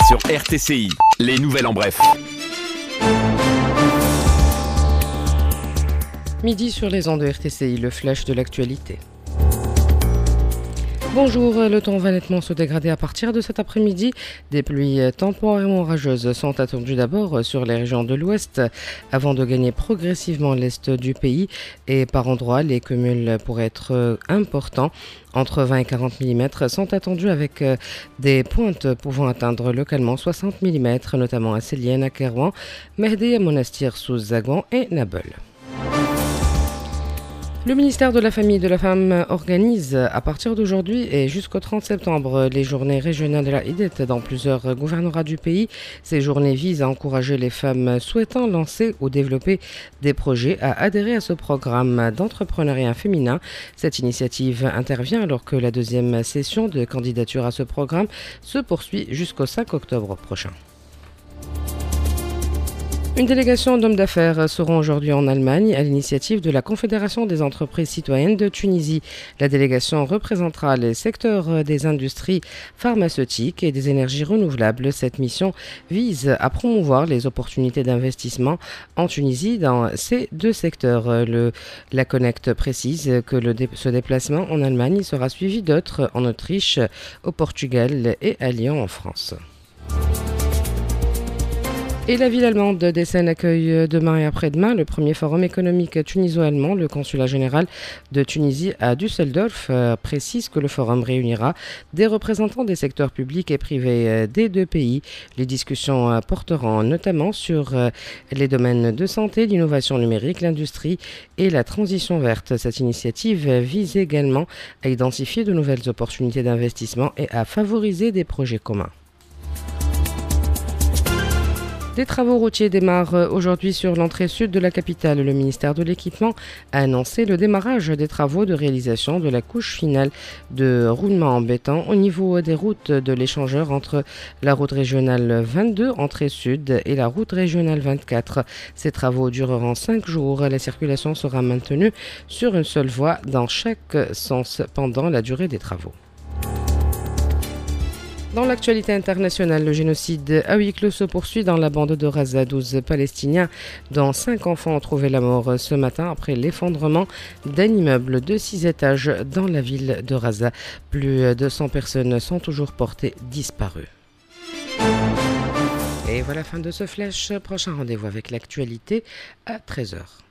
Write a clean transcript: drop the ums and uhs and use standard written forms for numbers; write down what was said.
sur RTCI. Les nouvelles en bref. Midi sur les ondes de RTCI, le flash de l'actualité. Bonjour, le temps va nettement se dégrader à partir de cet après-midi. Des pluies temporairement orageuses sont attendues d'abord sur les régions de l'ouest avant de gagner progressivement l'est du pays et par endroits les cumuls pourraient être importants. Entre 20 et 40 mm sont attendus avec des pointes pouvant atteindre localement 60 mm, notamment à Célienne, à Kerouan, Mehdi, à Monastir, sous Zagouan et Nabel. Le ministère de la Famille et de la Femme organise à partir d'aujourd'hui et jusqu'au 30 septembre les journées régionales de la IDET dans plusieurs gouvernorats du pays. Ces journées visent à encourager les femmes souhaitant lancer ou développer des projets à adhérer à ce programme d'entrepreneuriat féminin. Cette initiative intervient alors que la deuxième session de candidature à ce programme se poursuit jusqu'au 5 octobre prochain. Une délégation d'hommes d'affaires seront aujourd'hui en Allemagne à l'initiative de la Confédération des entreprises citoyennes de Tunisie. La délégation représentera les secteurs des industries pharmaceutiques et des énergies renouvelables. Cette mission vise à promouvoir les opportunités d'investissement en Tunisie dans ces deux secteurs. La Connect précise que ce déplacement en Allemagne sera suivi d'autres en Autriche, au Portugal et à Lyon en France. Et la ville allemande d'Essen accueille demain et après-demain le premier forum économique tuniso-allemand. Le consulat général de Tunisie à Düsseldorf précise que le forum réunira des représentants des secteurs publics et privés des deux pays. Les discussions porteront notamment sur les domaines de santé, l'innovation numérique, l'industrie et la transition verte. Cette initiative vise également à identifier de nouvelles opportunités d'investissement et à favoriser des projets communs. Des travaux routiers démarrent aujourd'hui sur l'entrée sud de la capitale. Le ministère de l'Équipement a annoncé le démarrage des travaux de réalisation de la couche finale de roulement en béton au niveau des routes de l'échangeur entre la route régionale 22, entrée sud, et la route régionale 24. Ces travaux dureront 5 jours. La circulation sera maintenue sur une seule voie dans chaque sens pendant la durée des travaux. Dans l'actualité internationale, le génocide à huis clos se poursuit dans la bande de Raza. 12 Palestiniens, dont 5 enfants, ont trouvé la mort ce matin après l'effondrement d'un immeuble de 6 étages dans la ville de Raza. Plus de 100 personnes sont toujours portées disparues. Et voilà la fin de ce flash. Prochain rendez-vous avec l'actualité à 13h.